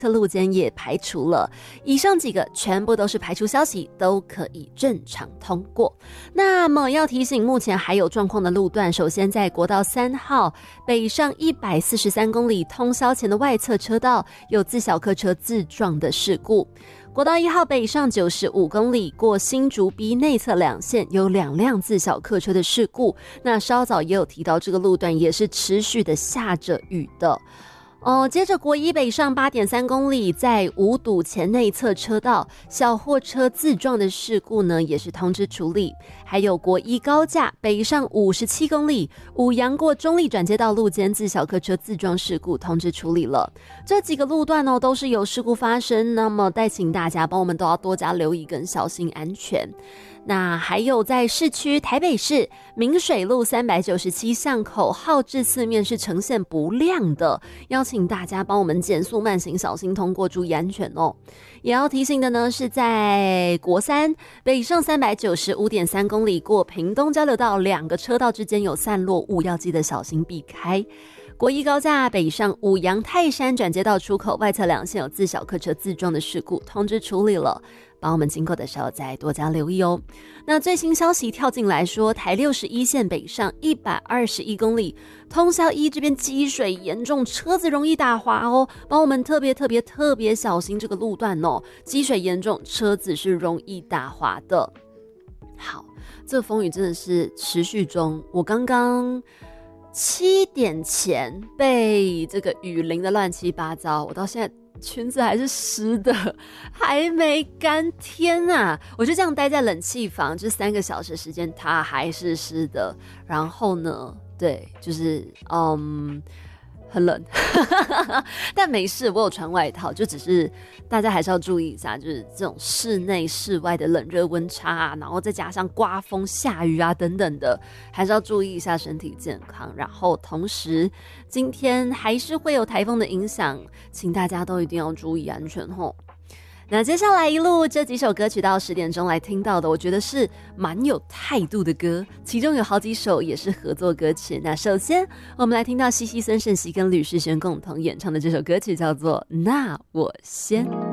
路肩也排除了，以上几个全部都是排除消息，都可以正常通过。那么要提醒目前还有状况的路段，首先在国道3号北上143公里通霄前的外侧车道有自小客车自撞的事故。国道1号北上95公里过新竹 B 内侧两线有2辆自小客车的事故。那稍早也有提到这个路段也是持续的下着雨的。接着国一北上8.3公里，在五堵前内侧车道小货车自撞的事故呢，也是通知处理。还有国一高架北上57公里，五杨过中立转接道路间自小客车自撞事故通知处理了。这几个路段呢都是有事故发生，那么带请大家帮我们都要多加留意跟小心安全。那还有在市区台北市明水路397巷口号志四面是呈现不亮的，邀请大家帮我们减速慢行，小心通过，注意安全哦。也要提醒的呢是在国三北上395.3公里过屏东交流道2个车道之间有散落物，要记得小心避开。国一高架北上五杨泰山转接道出口外侧两线有自小客车自撞的事故，通知处理了，帮我们经过的时候再多加留意哦。那最新消息跳进来说，台61线北上121公里，通霄1这边积水严重，车子容易打滑哦，帮我们特别小心这个路段哦，积水严重，车子是容易打滑的。好，这个风雨真的是持续中，我刚刚7点前被这个雨淋的乱七八糟，我到现在裙子还是湿的，还没干，天啊！我就这样待在冷气房，就3个小时时间，它还是湿的。然后呢，对，就是很冷但没事，我有穿外套，就只是大家还是要注意一下，就是这种室内室外的冷热温差啊，然后再加上刮风下雨啊等等的，还是要注意一下身体健康。然后同时今天还是会有台风的影响，请大家都一定要注意安全吼。那接下来一路这几首歌曲到10点钟来听到的，我觉得是蛮有态度的歌，其中有好几首也是合作歌曲。那首先我们来听到西西孙盛熙跟吕士轩共同演唱的这首歌曲叫做《那我先》。